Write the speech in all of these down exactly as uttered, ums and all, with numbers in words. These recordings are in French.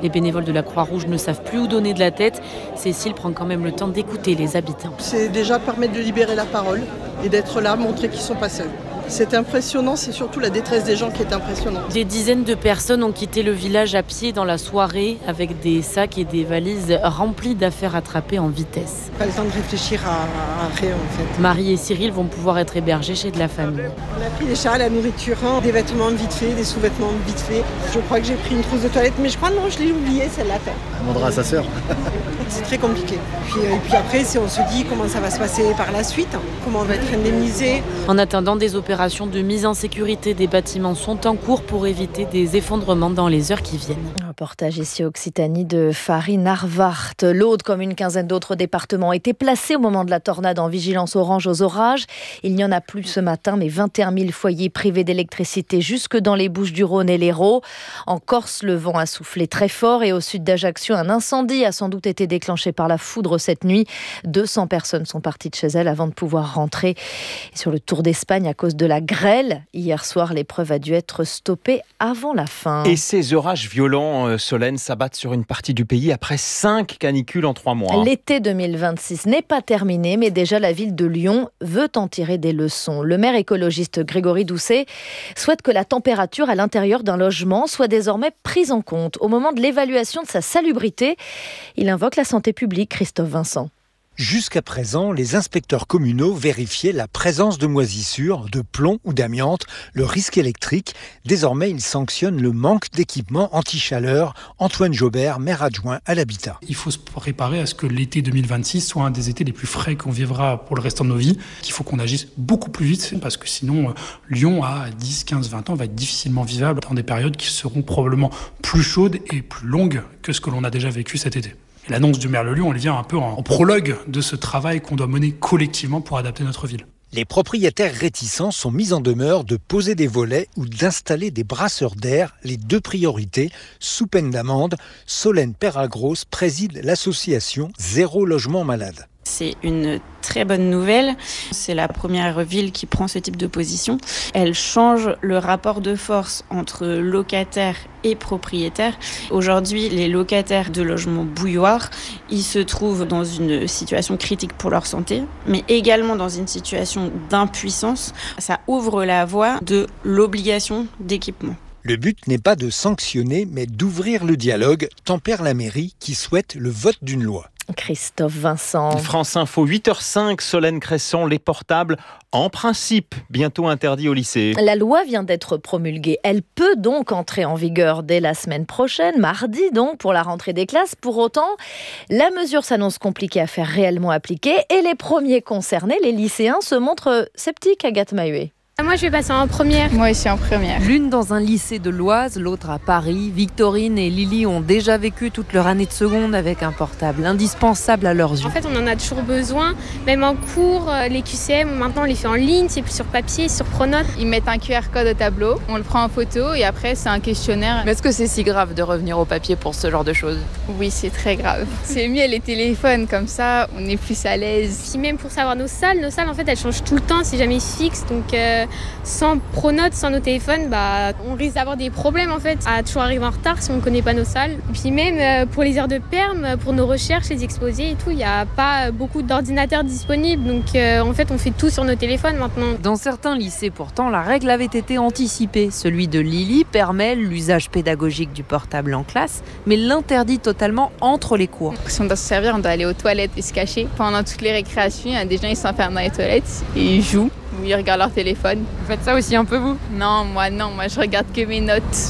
Les bénévoles de la Croix-Rouge ne savent plus où donner de la tête. Cécile prend quand même le temps d'écouter les habitants. C'est déjà permettre de libérer la parole et d'être là, montrer qu'ils ne sont pas seuls. C'est impressionnant, c'est surtout la détresse des gens qui est impressionnante. Des dizaines de personnes ont quitté le village à pied dans la soirée avec des sacs et des valises remplies d'affaires attrapées en vitesse. Pas le temps de réfléchir à, à rien en fait. Marie et Cyril vont pouvoir être hébergés chez de la famille. On a pris des chats, la nourriture, des vêtements vite fait, des sous-vêtements vite fait. Je crois que j'ai pris une trousse de toilette, mais je crois non, je l'ai oubliée celle-là. Elle demandera à sa sœur. C'est très compliqué. Puis, et puis après, c'est, on se dit comment ça va se passer par la suite, comment on va être indemnisé. En attendant, des opérations de mise en sécurité des bâtiments sont en cours pour éviter des effondrements dans les heures qui viennent. Un reportage ici Occitanie de Farine Arvart. L'Aude, comme une quinzaine d'autres départements, étaient placés au moment de la tornade en vigilance orange aux orages. Il n'y en a plus ce matin, mais vingt et un mille foyers privés d'électricité jusque dans les Bouches-du-Rhône et l'Hérault. En Corse, le vent a soufflé très fort et au sud d'Ajaccio, un incendie a sans doute été déclenché par la foudre cette nuit. deux cents personnes sont parties de chez elles avant de pouvoir rentrer. Et sur le Tour d'Espagne, à cause de la grêle, hier soir, l'épreuve a dû être stoppée avant la fin. Et ces orages violents, euh, Solène, s'abattent sur une partie du pays après cinq canicules en trois mois. L'été deux mille vingt-six n'est pas terminé, mais déjà la ville de Lyon veut en tirer des leçons. Le maire écologiste Grégory Doucet souhaite que la température à l'intérieur d'un logement soit désormais prise en compte au moment de l'évaluation de sa salubrité. Il invoque la santé publique, Christophe Vincent. Jusqu'à présent, les inspecteurs communaux vérifiaient la présence de moisissures, de plomb ou d'amiante, le risque électrique. Désormais, ils sanctionnent le manque d'équipement anti-chaleur. Antoine Jobert, maire adjoint à l'habitat. Il faut se préparer à ce que l'été deux mille vingt-six soit un des étés les plus frais qu'on vivra pour le restant de nos vies. Il faut qu'on agisse beaucoup plus vite parce que sinon, Lyon à dix, quinze, vingt ans va être difficilement vivable dans des périodes qui seront probablement plus chaudes et plus longues que ce que l'on a déjà vécu cet été. Et l'annonce du maire de Lyon, elle vient un peu en prologue de ce travail qu'on doit mener collectivement pour adapter notre ville. Les propriétaires réticents sont mis en demeure de poser des volets ou d'installer des brasseurs d'air, les deux priorités, sous peine d'amende. Solène Peragros préside l'association Zéro Logement Malade. C'est une très bonne nouvelle. C'est la première ville qui prend ce type de position. Elle change le rapport de force entre locataires et propriétaires. Aujourd'hui, les locataires de logements bouilloires, ils se trouvent dans une situation critique pour leur santé, mais également dans une situation d'impuissance. Ça ouvre la voie de l'obligation d'équipement. Le but n'est pas de sanctionner, mais d'ouvrir le dialogue, tempère la mairie qui souhaite le vote d'une loi. Christophe Vincent. France Info, huit heures cinq, Solène Cresson, les portables, en principe, bientôt interdits au lycée. La loi vient d'être promulguée. Elle peut donc entrer en vigueur dès la semaine prochaine, mardi donc, pour la rentrée des classes. Pour autant, la mesure s'annonce compliquée à faire réellement appliquer et les premiers concernés, les lycéens, se montrent sceptiques, Agathe Mahuet. Moi, je vais passer en première. Moi aussi en première. L'une dans un lycée de l'Oise, l'autre à Paris. Victorine et Lily ont déjà vécu toute leur année de seconde avec un portable indispensable à leurs yeux. En fait, on en a toujours besoin. Même en cours, les Q C M, maintenant, on les fait en ligne. C'est plus sur papier, sur Pronote. Ils mettent un Q R code au tableau, on le prend en photo et après, c'est un questionnaire. Mais est-ce que c'est si grave de revenir au papier pour ce genre de choses ? Oui, c'est très grave. C'est mieux les téléphones, comme ça, on est plus à l'aise. Puis même pour savoir nos salles, nos salles, en fait, elles changent tout le temps. C'est jamais fixe, donc... Euh... Sans Pronote, sans nos téléphones, bah, on risque d'avoir des problèmes en fait, à toujours arriver en retard si on ne connaît pas nos salles. Et puis même euh, pour les heures de perm, pour nos recherches, les exposés et tout, il n'y a pas beaucoup d'ordinateurs disponibles. Donc euh, en fait, on fait tout sur nos téléphones maintenant. Dans certains lycées, pourtant, la règle avait été anticipée. Celui de Lily permet l'usage pédagogique du portable en classe, mais l'interdit totalement entre les cours. Si on doit se servir, on doit aller aux toilettes et se cacher. Pendant toutes les récréations, il y a des gens qui s'enferment dans les toilettes et ils jouent. Ou ils regardent leur téléphone. Vous faites ça aussi un peu vous ? Non, moi non, moi je regarde que mes notes.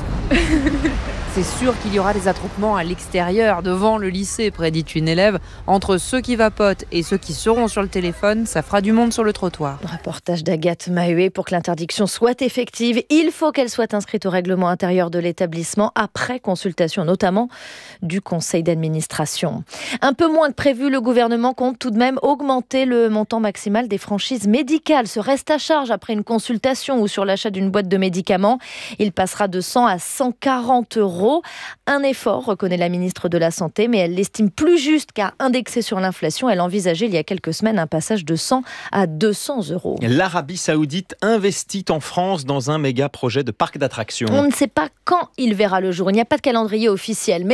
C'est sûr qu'il y aura des attroupements à l'extérieur, devant le lycée, prédit une élève. Entre ceux qui vapotent et ceux qui seront sur le téléphone, ça fera du monde sur le trottoir. Reportage d'Agathe Mahuet. Pour que l'interdiction soit effective, il faut qu'elle soit inscrite au règlement intérieur de l'établissement après consultation, notamment du conseil d'administration. Un peu moins que prévu, le gouvernement compte tout de même augmenter le montant maximal des franchises médicales. Ce reste à charge après une consultation ou sur l'achat d'une boîte de médicaments, il passera de cent à cent quarante euros. Un effort, reconnaît la ministre de la Santé, mais elle l'estime plus juste car indexé sur l'inflation, elle envisageait il y a quelques semaines un passage de cent à deux cents euros. L'Arabie Saoudite investit en France dans un méga projet de parc d'attractions. On ne sait pas quand il verra le jour. Il n'y a pas de calendrier officiel. Mais